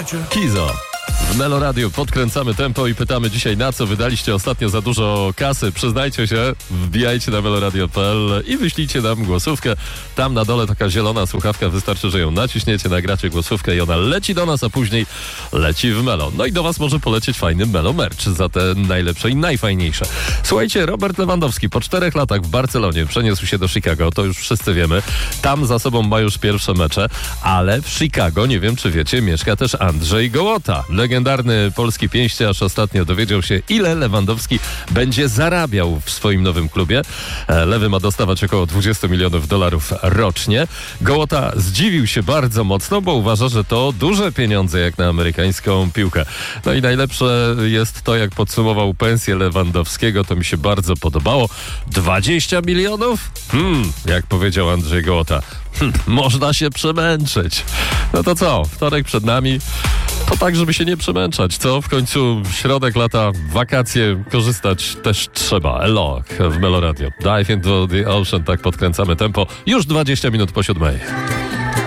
Kizo. W Melo Radio podkręcamy tempo i pytamy dzisiaj, na co wydaliście ostatnio za dużo kasy. Przyznajcie się, wbijajcie na meloradio.pl i wyślijcie nam głosówkę. Tam na dole taka zielona słuchawka, wystarczy, że ją naciśniecie, nagracie głosówkę i ona leci do nas, a później leci w Melo. No i do was może polecieć fajny Melo merch za te najlepsze i najfajniejsze. Słuchajcie, Robert Lewandowski po 4 latach w Barcelonie przeniósł się do Chicago, to już wszyscy wiemy. Tam za sobą ma już pierwsze mecze, ale w Chicago, nie wiem czy wiecie, mieszka też Andrzej Gołota. Legendarny polski pięściarz ostatnio dowiedział się, ile Lewandowski będzie zarabiał w swoim nowym klubie. Lewy ma dostawać około $20 milionów rocznie. Gołota zdziwił się bardzo mocno, bo uważa, że to duże pieniądze jak na amerykańską piłkę. No i najlepsze jest to, jak podsumował pensję Lewandowskiego, to mi się bardzo podobało. 20 milionów? Jak powiedział Andrzej Gołota. Można się przemęczyć. No to co? Wtorek przed nami. To tak, żeby się nie przemęczać, co? W końcu środek lata, wakacje, korzystać też trzeba. Elo w Melo Radio. Dive into the Ocean, tak podkręcamy tempo. Już 20 minut po 7.